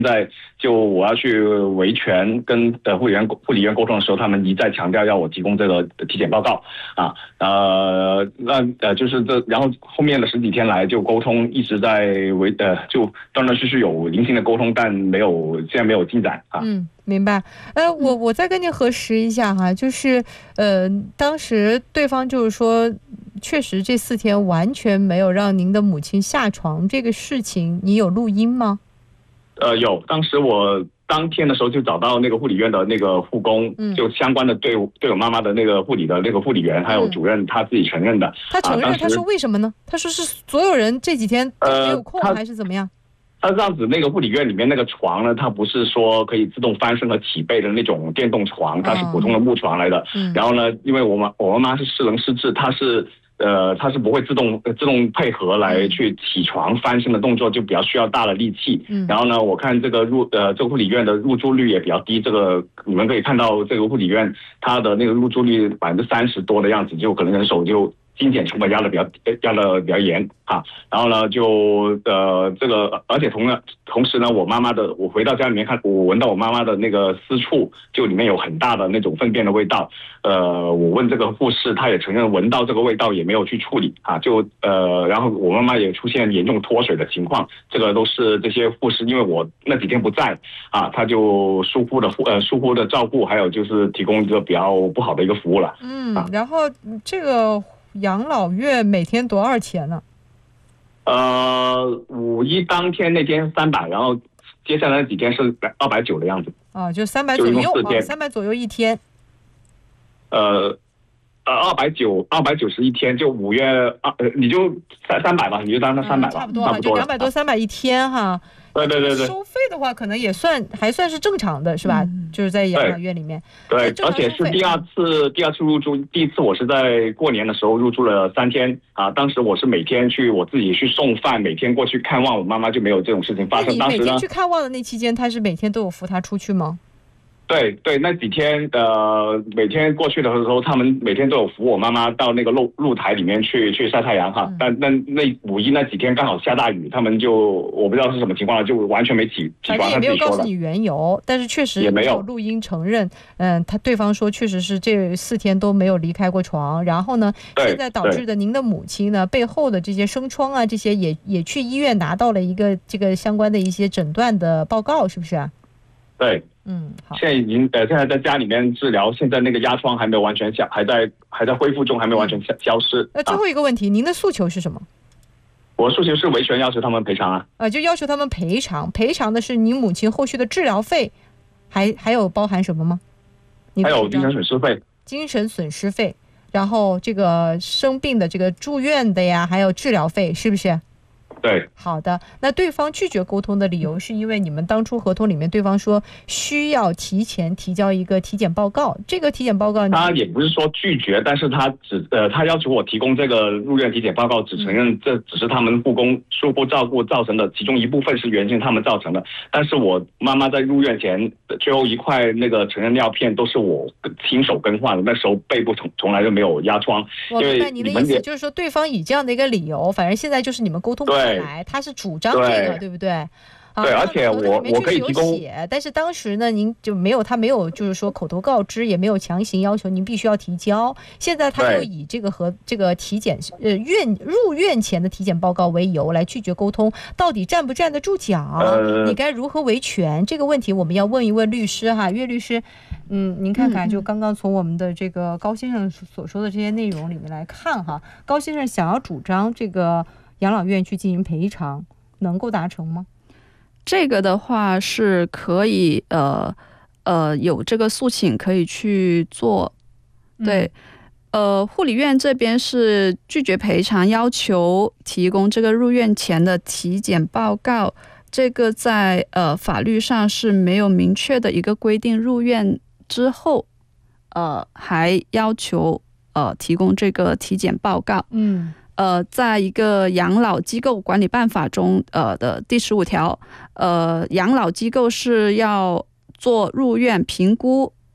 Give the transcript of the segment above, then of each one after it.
在就我要去维权跟护理员沟通的时候，他们一再强调要我提供这个体检报告啊，就是这，然后后面的十几天来就沟通一直在就断断续续有零星的沟通，但现在没有进展啊。 明白。我再跟你核实一下哈，就是当时对方就是说，确实这4天完全没有让您的母亲下床这个事情，你有录音吗？ 有，当时我当天的时候就找到那个护理院的那个护工，就相关的对我妈妈的那个护理的那个护理员还有主任，他自己承认的。 他承认，他说为什么呢？他说是所有人这几天都没有空，还是怎么样？ 他这样子，那个护理院里面那个床呢，它不是说可以自动翻身和起背的那种电动床，它是普通的木床来的。然后呢，因为我妈妈是失能失智，她是不会自动配合来去起床翻身的动作，就比较需要大的力气。然后呢，我看这个护理院的入住率也比较低，这个你们可以看到这个护理院它的那个入住率30%多的样子，就可能人手就精简成本压得比较严啊。然后呢，这个，而且同时呢，我回到家里面看，我闻到我妈妈的那个私处，就里面有很大的那种粪便的味道。我问这个护士，她也承认闻到这个味道，也没有去处理啊。然后我妈妈也出现严重脱水的情况，这个都是这些护士，因为我那几天不在啊，他就疏忽的照顾，还有就是提供一个比较不好的一个服务了。 然后这个养老院每天多少钱呢 ？5·1当天那天300，然后接下来几天是290的样子。 就300左右，300左右一天。 290一天，就5月你就300吧，你就当它300吧， 差不多了，就200多300一天哈。 对。 收费的话，可能还算是正常的，是吧？就是在养老院里面。 对，而且是第二次入住，第一次我是在过年的时候入住了3天啊。当时我是每天我自己去送饭，每天过去看望我妈妈，就没有这种事情发生。 你每天去看望的那期间，他是每天都有扶她出去吗？ 对，那几天每天过去的时候，他们每天都有扶我妈妈到那个露台里面去晒太阳哈。但那5·1那几天刚好下大雨，他们我不知道是什么情况了，就完全没起床。 反正也没有告诉你缘由，但是确实也没有录音承认。对方说确实是这4天都没有离开过床，然后呢，现在导致的您的母亲呢背后的这些生疮啊，这些也去医院拿到了一个这个相关的一些诊断的报告，是不是啊？ 对。 好。 现在在家里面治疗，现在那个压疮还没有完全还在恢复中，还没有完全消失。 最后一个问题，您的诉求是什么？ 我诉求是维权，要求他们赔偿就要求他们赔偿的是您母亲后续的治疗费，还有包含什么吗？ 还有精神损失费， 然后这个生病的这个住院的呀，还有治疗费，是不是？ 对。 好的，那对方拒绝沟通的理由是因为你们当初合同里面对方说需要提前提交一个体检报告，这个体检报告他也不是说拒绝，但是他要求我提供这个入院体检报告，只承认这只是他们护工疏忽照顾造成的，其中一部分是原先他们造成的。但是我妈妈在入院前最后一块那个成人尿片都是我亲手更换的，那时候背部从来就没有压疮。 我明白你的意思，就是说对方以这样的一个理由，反正现在就是你们沟通不来，他是主张这个，对不对？ 对，而且我可以提供， 但是当时呢，您就他没有就是说口头告知，也没有强行要求您必须要提交。现在他又以这个体检入院前的体检报告为由来拒绝沟通，到底站不站得住脚？你该如何维权？这个问题我们要问一问律师哈，岳律师。您看看，就刚刚从我们的这个高先生所说的这些内容里面来看哈，高先生想要主张这个养老院去进行赔偿，能够达成吗？ 这个的话是可以有这个诉请可以去做。对，护理院这边是拒绝赔偿，要求提供这个入院前的体检报告，这个在法律上是没有明确的一个规定，入院之后还要求提供这个体检报告。在一个养老机构管理办法中的第15条，养老机构是要做入院评估，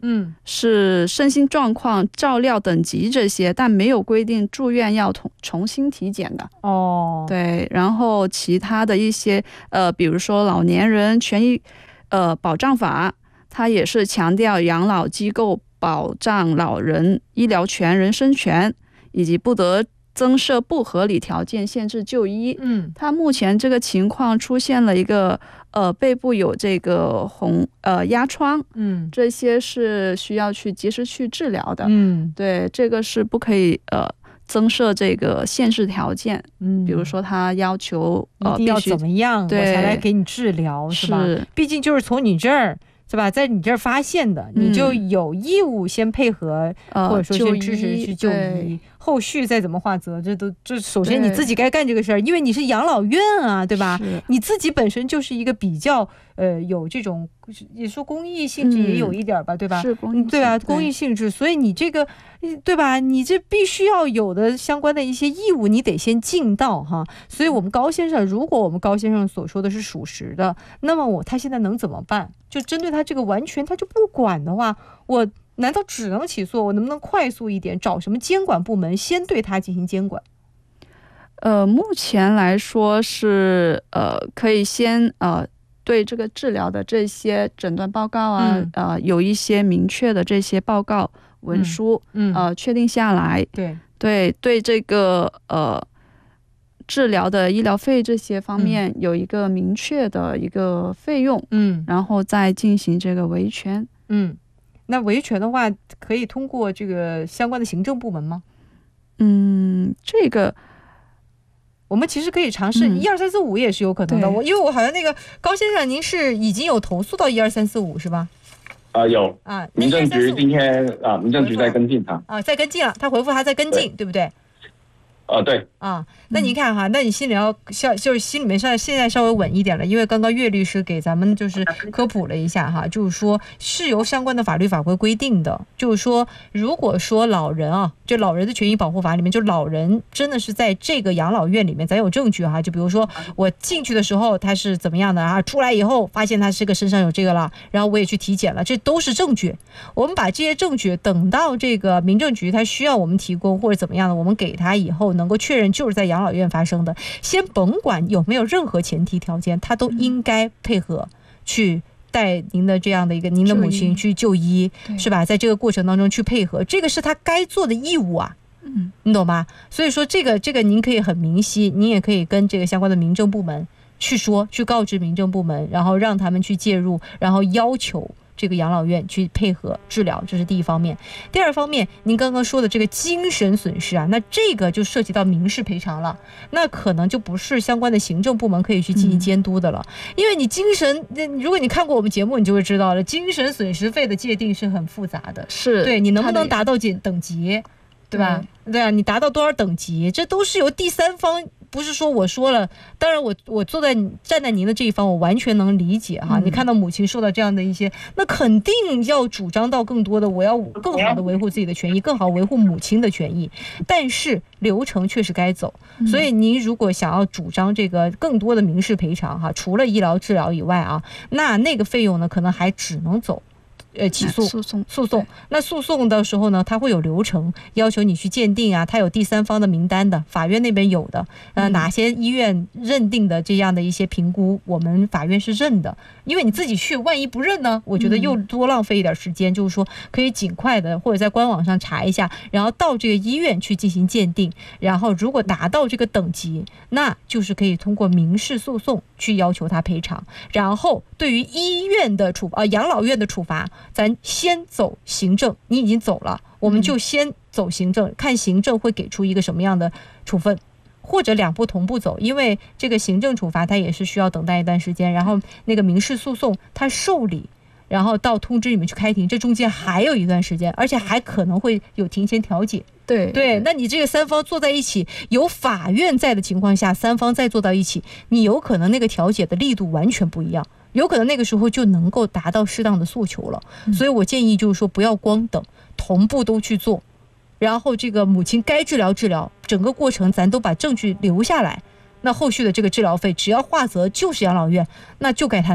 是身心状况、照料等级这些，但没有规定住院要重新体检的。对，然后其他的一些比如说老年人权益保障法，它也是强调养老机构保障老人医疗权、人身权，以及不得增设不合理条件限制就医。他目前这个情况出现了一个背部有这个压疮，这些是需要去及时去治疗的。对，这个是不可以增设这个限制条件。比如说他要求一定要怎么样我才来给你治疗，是吧？毕竟就是从你这儿是吧，在你这儿发现的，你就有义务先配合，或者说先支持去就医，后续再怎么划责，这首先你自己该干这个事儿，因为你是养老院啊，对吧？你自己本身就是一个比较有这种也说公益性质也有一点吧，对吧？ 是公益， 对吧？公益性质，所以你这个对吧？你这必须要有的相关的一些义务，你得先尽到哈。所以我们高先生，如果我们高先生所说的是属实的，那么他现在能怎么办？就针对他这个完全他就不管的话，我难道只能起诉？我能不能快速一点，找什么监管部门先对他进行监管？ 目前来说是可以先对这个治疗的这些诊断报告啊，有一些明确的这些报告文书，确定下来。对这个治疗的医疗费这些方面有一个明确的一个费用，然后再进行这个维权。那维权的话，可以通过这个相关的行政部门吗？这个我们其实可以尝试12345也是有可能的。因为我好像那个高先生，您是已经有投诉到12345是吧？ 有啊，民政局今天民政局在跟进他在跟进了，他回复他在跟进， 对不对？ 对那你看哈，那你心里要就是心里面现在稍微稳一点了，因为刚刚岳律师给咱们就是科普了一下哈，就是说是由相关的法律法规规定的，就是说如果说老人就老人的权益保护法里面，就老人真的是在这个养老院里面，咱有证据哈，就比如说我进去的时候他是怎么样的啊，出来以后发现他这个身上有这个了，然后我也去体检了，这都是证据。我们把这些证据等到这个民政局他需要我们提供或者怎么样的，我们给他以后能够确认就是在养老院发生的，先甭管有没有任何前提条件，他都应该配合去带您的这样的一个您的母亲去就医，是吧？在这个过程当中去配合，这个是他该做的义务啊。你懂吗？所以说这个您可以很明晰，您也可以跟这个相关的民政部门去说，去告知民政部门，然后让他们去介入，然后要求这个养老院去配合治疗，这是第一方面。第二方面，您刚刚说的这个精神损失啊，那这个就涉及到民事赔偿了，那可能就不是相关的行政部门可以去进行监督的了。因为你精神，如果你看过我们节目，你就会知道了，精神损失费的界定是很复杂的，是对你能不能达到等级，对吧？对啊，你达到多少等级，这都是由第三方，不是说我说了。当然我站在您的这一方，我完全能理解哈。你看到母亲受到这样的一些，那肯定要主张到更多的，我要更好的维护自己的权益，更好维护母亲的权益。但是流程确实该走，所以您如果想要主张这个更多的民事赔偿哈，除了医疗治疗以外啊，那个费用呢，可能还只能走起诉诉讼。那诉讼的时候呢，它会有流程，要求你去鉴定啊，它有第三方的名单的，法院那边有的，哪些医院认定的这样的一些评估，我们法院是认的。因为你自己去，万一不认呢，我觉得又多浪费一点时间，就是说可以尽快的或者在官网上查一下，然后到这个医院去进行鉴定，然后如果达到这个等级，那就是可以通过民事诉讼去要求他赔偿。然后对于医院的养老院的处罚，咱先走行政，你已经走了，我们就先走行政，看行政会给出一个什么样的处分，或者两步同步走，因为这个行政处罚它也是需要等待一段时间，然后那个民事诉讼它受理，然后到通知你们去开庭，这中间还有一段时间，而且还可能会有庭前调解。对，那你这个三方坐在一起，有法院在的情况下，三方再坐到一起，你有可能那个调解的力度完全不一样，有可能那个时候就能够达到适当的诉求了。所以我建议就是说，不要光等，同步都去做，然后这个母亲该治疗，整个过程咱都把证据留下来，那后续的这个治疗费只要划责就是养老院，那就该他拿，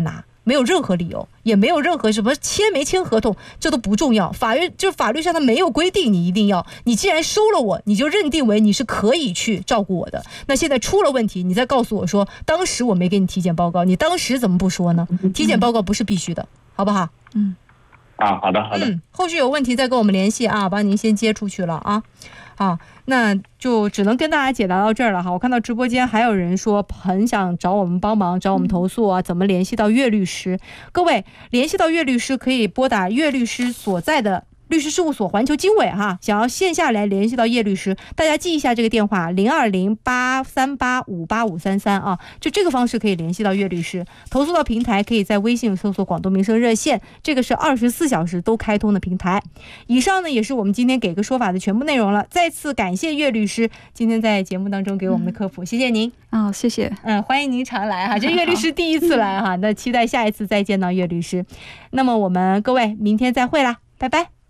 没有任何理由，也没有任何什么签没签合同，这都不重要。法律上它没有规定你一定要，你既然收了我，你就认定为你是可以去照顾我的。那现在出了问题，你再告诉我说当时我没给你体检报告，你当时怎么不说呢？体检报告不是必须的，好不好？ 好的。 后续有问题再跟我们联系啊，把您先接出去了啊。好，那就只能跟大家解答到这儿了哈。我看到直播间还有人说很想找我们帮忙，找我们投诉啊，怎么联系到岳律师？各位联系到岳律师可以拨打岳律师所在的律师事务所环球经纬哈，想要线下来联系到叶律师，大家记一下这个电话020838585533啊，就这个方式可以联系到岳律师。投诉到平台可以在微信搜索广东民生热线，这个是24小时都开通的平台。以上呢也是我们今天给个说法的全部内容了，再次感谢岳律师今天在节目当中给我们的科普，谢谢您。 谢谢。 欢迎您常来哈，这岳律师第一次来哈，那期待下一次再见到岳律师。那么我们各位明天再会啦，拜拜。